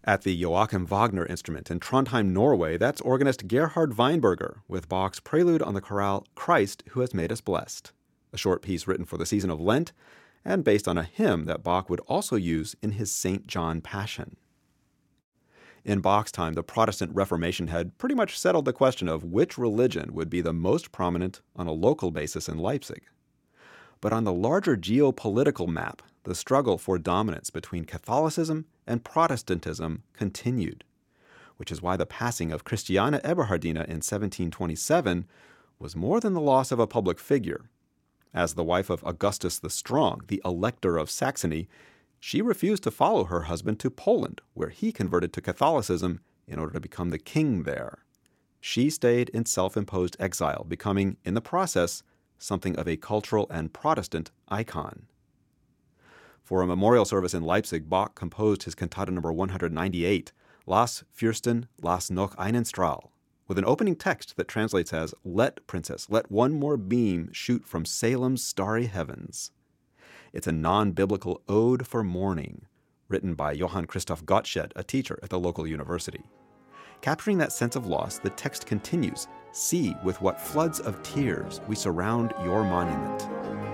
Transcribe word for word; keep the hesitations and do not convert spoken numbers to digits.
At the Joachim Wagner Instrument in Trondheim, Norway, that's organist Gerhard Weinberger with Bach's prelude on the chorale Christ Who Has Made Us Blessed, a short piece written for the season of Lent and based on a hymn that Bach would also use in his Saint John Passion. In Bach's time, the Protestant Reformation had pretty much settled the question of which religion would be the most prominent on a local basis in Leipzig. But on the larger geopolitical map, the struggle for dominance between Catholicism and Protestantism continued, which is why the passing of Christiane Eberhardina in seventeen twenty-seven was more than the loss of a public figure. As the wife of Augustus the Strong, the Elector of Saxony, she refused to follow her husband to Poland, where he converted to Catholicism in order to become the king there. She stayed in self-imposed exile, becoming, in the process, something of a cultural and Protestant icon. For a memorial service in Leipzig, Bach composed his cantata number one hundred ninety-eight, Lass Fürsten, lass noch einen Strahl, with an opening text that translates as, "Let, princess, let one more beam shoot from Salem's starry heavens." It's a non-biblical ode for mourning, written by Johann Christoph Gottsched, a teacher at the local university. Capturing that sense of loss, the text continues, "See with what floods of tears we surround your monument."